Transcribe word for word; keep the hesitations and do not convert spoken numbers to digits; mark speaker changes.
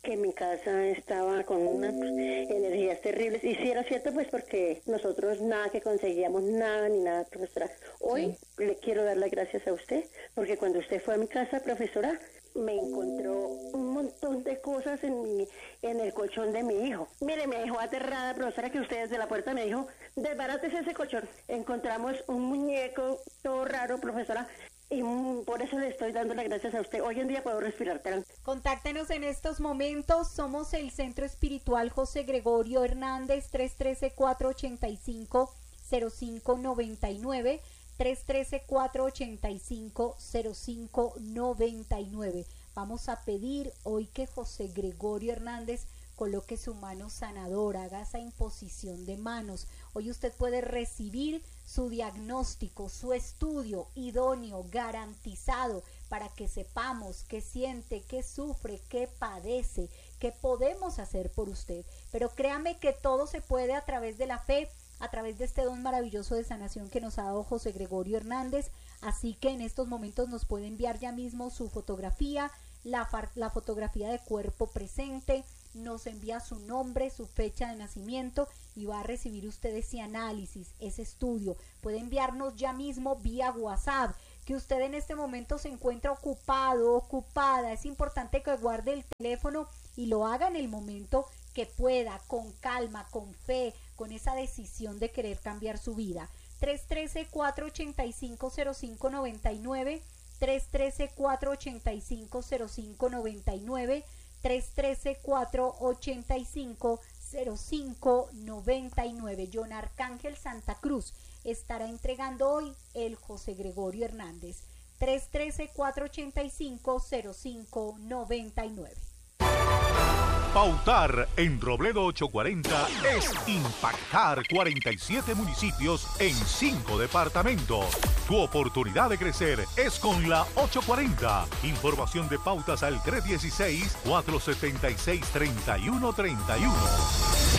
Speaker 1: que mi casa estaba con unas energías terribles. Y si era cierto, pues porque nosotros nada que conseguíamos, nada ni nada, profesora. Hoy sí. Le quiero dar las gracias a usted, porque cuando usted fue a mi casa, profesora, me encontró un montón de cosas en mi, en el colchón de mi hijo. Mire, me dejó aterrada, profesora, que usted desde la puerta me dijo, desbarátese ese colchón. Encontramos un muñeco todo raro, profesora, y por eso le estoy dando las gracias a usted. Hoy en día puedo respirar tranquilo.
Speaker 2: Contáctenos en estos momentos. Somos el Centro Espiritual José Gregorio Hernández, tres uno tres, cuatro ocho cinco, cero cinco nueve nueve, tres uno tres, cuatro ocho cinco, cero cinco nueve nueve. Vamos a pedir hoy que José Gregorio Hernández coloque su mano sanadora, haga esa imposición de manos. Hoy usted puede recibir su diagnóstico, su estudio idóneo, garantizado, para que sepamos qué siente, qué sufre, qué padece, qué podemos hacer por usted. Pero créame que todo se puede a través de la fe, a través de este don maravilloso de sanación que nos ha dado José Gregorio Hernández. Así que en estos momentos nos puede enviar ya mismo su fotografía, la, la fotografía de cuerpo presente, nos envía su nombre, su fecha de nacimiento y va a recibir usted ese análisis, ese estudio. Puede enviarnos ya mismo vía WhatsApp, que usted en este momento se encuentra ocupado, ocupada. Es importante que guarde el teléfono y lo haga en el momento que pueda, con calma, con fe, con esa decisión de querer cambiar su vida. tres uno tres, cuatro ocho cinco, cero cinco nueve nueve, tres uno tres, cuatro ocho cinco, cero cinco nueve nueve, tres uno tres, cuatro ocho cinco, cero cinco nueve nueve. John Arcángel Santa Cruz estará entregando hoy el José Gregorio Hernández. tres uno tres, cuatro ocho cinco, cero cinco nueve nueve.
Speaker 3: Pautar en Robledo ochocientos cuarenta es impactar cuarenta y siete municipios en cinco departamentos. Tu oportunidad de crecer es con la ochocientos cuarenta. Información de pautas al tres uno seis, cuatro siete seis, tres uno tres uno.